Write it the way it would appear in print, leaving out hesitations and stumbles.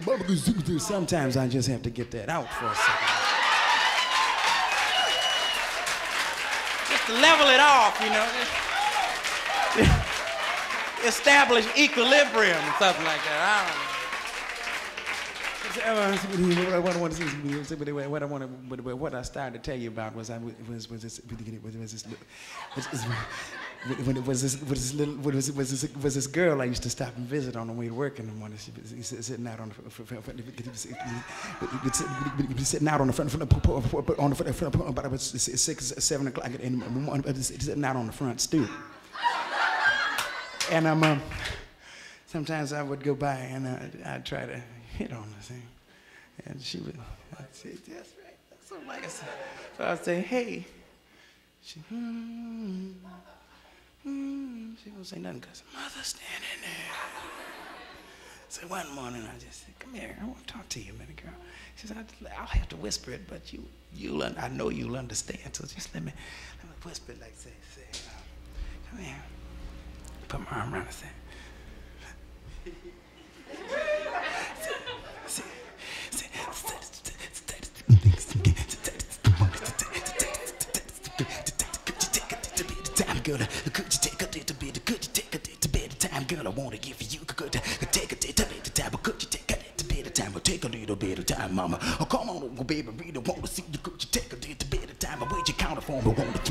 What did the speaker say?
Sometimes I just have to get that out for a second. Just to level it off, you know. Establish equilibrium or something like that. I don't know. What I started to tell you about was this girl I used to stop and visit on the way to work in the morning. She was sitting out on the front about 6, 7 o'clock in the morning, sitting out on the front stoop. And sometimes I would go by and I'd try to hit on the thing, and she would. I'd say, "That's right." That's something like I said. So I'd say, "Hey." She won't say nothing because mother's standing there. So one morning I just said, "Come here, I want to talk to you a minute, girl." She says, "I'll have to whisper it, but I know you'll understand. So just let me whisper it, like say, come here." Put my arm around her, say. Girl, could you take a little bit? Could you take a little bit of time, girl? I want to give you. Could you take a little bit of time? Could you take a little bit of time? Take a little bit of time, mama. Oh, come on, baby, really want to see you. Could you take a little bit of time? Where'd you count it for me? Want to